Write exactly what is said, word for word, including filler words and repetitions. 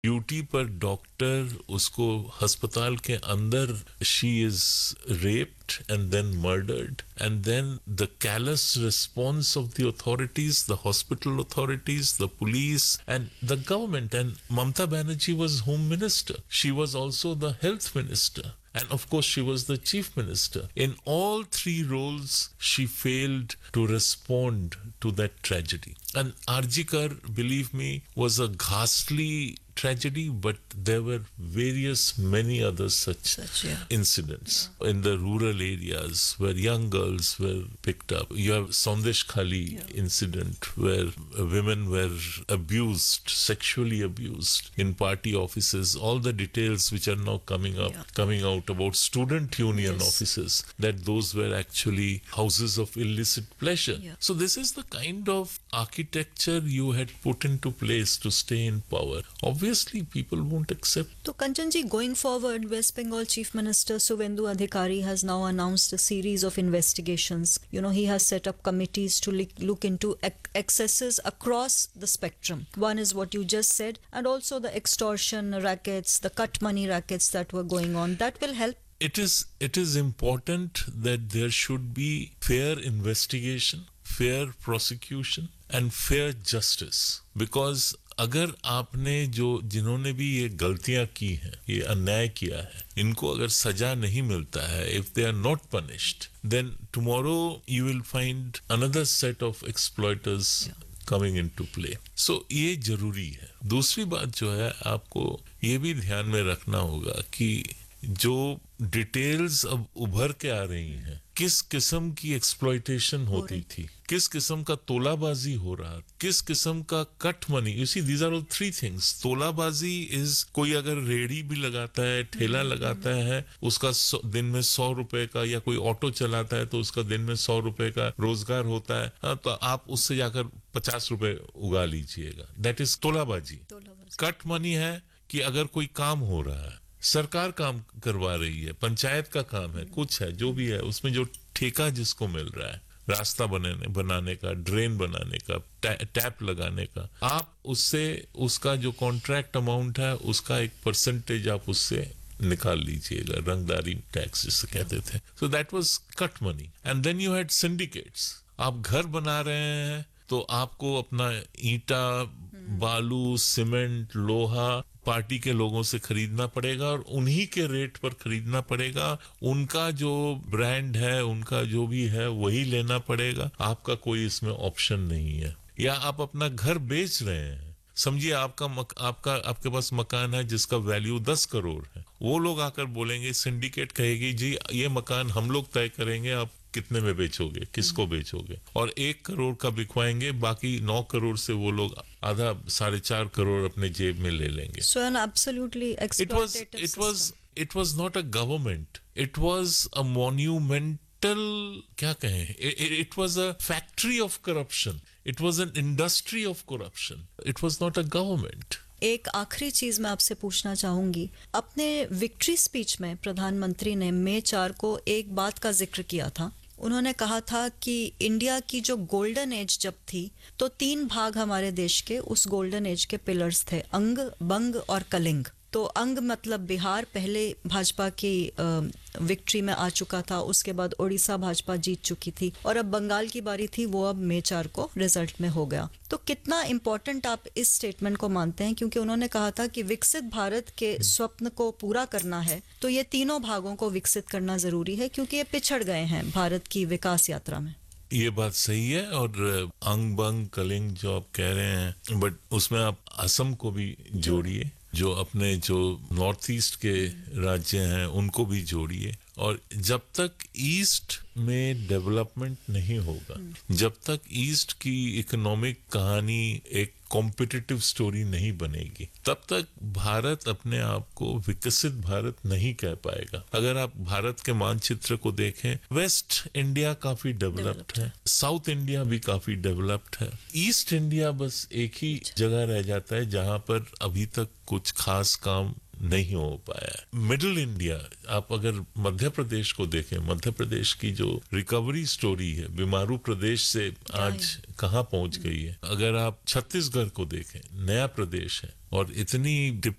Duty पर doctor उसको अस्पताल के अंदर she is raped and then murdered and then the callus response of the authorities the hospital authorities the police and the government and Mamata Banerjee was home minister she was also the health minister and of course she was the chief minister. In all three roles she failed to respond to that tragedy. And R G Kar, believe me, was a ghastly tragedy, but there were various many other such, such yeah. incidents yeah. in the rural areas where young girls were picked up. You have Sandesh Khali yeah. incident where women were abused, sexually abused in party offices. All the details which are now coming up, yeah. coming out about student union yes. offices, that those were actually houses of illicit pleasure. Yeah. So this is the kind of architecture you had put into place to stay in power. Obviously people won't accept. So Kanchan ji, going forward, West Bengal Chief Minister Suvendu Adhikari has now announced a series of investigations. You know, he has set up committees to look into ex- excesses across the spectrum. One is what you just said, and also the extortion rackets, the cut money rackets that were going on. That will help. It is it is important that there should be fair investigation, fair prosecution and fair justice, because अगर आपने जो जिन्होंने भी ये गलतियां की हैं, ये अन्याय किया है, इनको अगर सजा नहीं मिलता है, if they are not punished, then tomorrow you will find another set of exploiters yeah. coming into play. So ये जरूरी है. दूसरी बात जो है, आपको ये भी ध्यान में रखना होगा कि जो डिटेल्स अब उभर के आ रही हैं, किस किस्म की एक्सप्लॉयटेशन होती थी, किस किस्म का तोलाबाजी हो रहा, किस किस्म का cut money. You see these are all three things. तोलाबाजी is कोई अगर रेडी भी लगाता है, ठेला लगाता है, उसका दिन में सौ रुपए का, या कोई ऑटो चलाता है तो उसका दिन में सौ रुपए का रोजगार होता है, हाँ, तो आप उससे जाकर पचास रुपए उगा लीजिएगा. That is तोलाबाजी. कट मनी है कि अगर कोई काम हो रहा है, सरकार काम करवा रही है, पंचायत का काम है, कुछ है, जो भी है, उसमें जो ठेका जिसको मिल रहा है, रास्ता बनाने बनाने का, ड्रेन बनाने का, टैप लगाने का, आप उससे उसका जो कॉन्ट्रैक्ट अमाउंट है उसका एक परसेंटेज आप उससे निकाल लीजिएगा. रंगदारी टैक्स जिसे कहते थे. So that was cut money. And then you had syndicates. आप घर बना रहे हैं तो आपको अपना ईंटा, बालू, सीमेंट, लोहा पार्टी के लोगों से खरीदना पड़ेगा और उन्हीं के रेट पर खरीदना पड़ेगा. उनका जो ब्रांड है, उनका जो भी है, वही लेना पड़ेगा. आपका कोई इसमें ऑप्शन नहीं है. या आप अपना घर बेच रहे हैं, समझिए आपका मक, आपका आपके पास मकान है जिसका वैल्यू दस करोड़ है, वो लोग आकर बोलेंगे, सिंडिकेट कहेगी जी ये मकान हम लोग तय करेंगे, आप कितने में बेचोगे, किसको बेचोगे, और एक करोड़ का बिकवाएंगे, बाकी नौ करोड़ से वो लोग आधा साढ़े चार करोड़ अपने जेब में ले लेंगे. So an absolutely exploitative it was it was it was not a government, it was a monumental, क्या कहें, it, it was a factory of corruption, it was an industry of corruption, it was not a government. एक आखिरी चीज मैं आपसे पूछना चाहूंगी. अपने विक्ट्री स्पीच में प्रधानमंत्री ने मई चार को एक बात का जिक्र किया था. उन्होंने कहा था कि इंडिया की जो गोल्डन एज जब थी तो तीन भाग हमारे देश के उस गोल्डन एज के पिलर्स थे, अंग, बंग और कलिंग. तो अंग मतलब बिहार पहले भाजपा की विक्ट्री में आ चुका था, उसके बाद ओडिशा भाजपा जीत चुकी थी, और अब बंगाल की बारी थी, वो अब मई चार को रिजल्ट में हो गया. तो कितना इम्पोर्टेंट आप इस स्टेटमेंट को मानते हैं, क्योंकि उन्होंने कहा था कि विकसित भारत के स्वप्न को पूरा करना है तो ये तीनों भागों को विकसित करना जरूरी है, क्योंकि ये पिछड़ गए हैं भारत की विकास यात्रा में. ये बात सही है. और अंग, बंग, कलिंग जो आप कह रहे हैं, बट उसमें आप असम को भी जोड़िए, जो अपने जो नॉर्थ ईस्ट के राज्य हैं उनको भी जोड़िए. और जब तक ईस्ट में डेवलपमेंट नहीं होगा, जब तक ईस्ट की इकोनॉमिक कहानी एक कॉम्पिटिटिव स्टोरी नहीं बनेगी, तब तक भारत अपने आप को विकसित भारत नहीं कह पाएगा. अगर आप भारत के मानचित्र को देखें, वेस्ट इंडिया काफी डेवलप्ड है, साउथ इंडिया भी काफी डेवलप्ड है, ईस्ट इंडिया बस एक ही जगह रह जाता है जहां पर अभी तक कुछ खास काम नहीं हो पाया. मिडिल इंडिया, आप अगर मध्य प्रदेश को देखें, मध्य प्रदेश की जो रिकवरी स्टोरी है, बीमारू प्रदेश से आज कहां पहुंच गई है. अगर आप छत्तीसगढ़ को देखें, नया प्रदेश है और इतनी